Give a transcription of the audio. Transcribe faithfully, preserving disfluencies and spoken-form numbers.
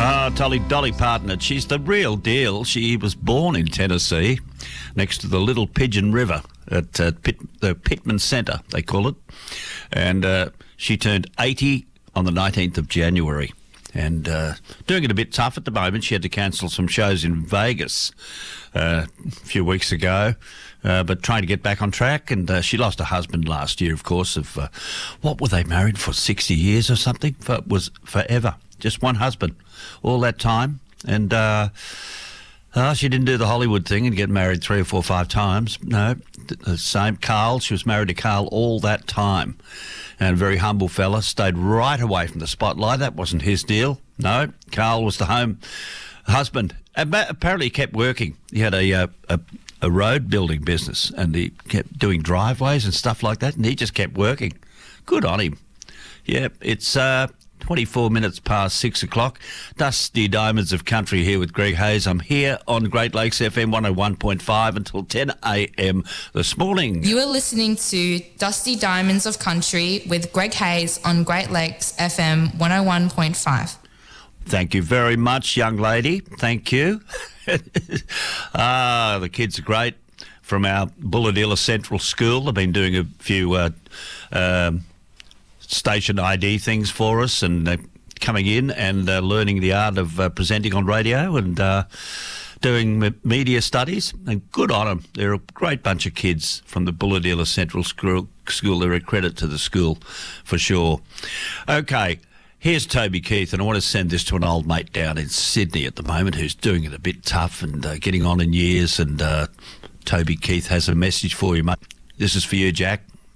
Ah, Dolly, Dolly Parton, she's the real deal. She was born in Tennessee, next to the Little Pigeon River at uh, Pitt, the Pittman Centre, they call it. And uh, she turned eighty on the nineteenth of January. And uh, doing it a bit tough at the moment. She had to cancel some shows in Vegas uh, a few weeks ago, uh, but trying to get back on track. And uh, she lost her husband last year, of course, of, uh, what were they, married for sixty years or something? For, was forever. Just one husband all that time. And uh, uh, she didn't do the Hollywood thing and get married three or four or five times. No, the same. Carl, she was married to Carl all that time. And a very humble fella, stayed right away from the spotlight. That wasn't his deal. No, Carl was the home husband. Apparently he kept working. He had a, uh, a a road building business and he kept doing driveways and stuff like that, and he just kept working. Good on him. Yeah, it's uh, twenty-four minutes past six o'clock. Dusty Diamonds of Country here with Greg Hayes. I'm here on Great Lakes F M one oh one point five until ten a.m. this morning. You are listening to Dusty Diamonds of Country with Greg Hayes on Great Lakes F M one oh one point five. Thank you very much, young lady. Thank you. ah, the kids are great from our Bulahdelah Central School. They've been doing a few uh, um, station I D things for us, and they're coming in and uh, learning the art of uh, presenting on radio and uh, doing me- media studies. And good on them. They're a great bunch of kids from the Bulahdelah Central School. School. They're a credit to the school for sure. Okay. Here's Toby Keith, and I want to send this to an old mate down in Sydney at the moment who's doing it a bit tough and uh, getting on in years. And uh, Toby Keith has a message for you, mate. This is for you, Jack.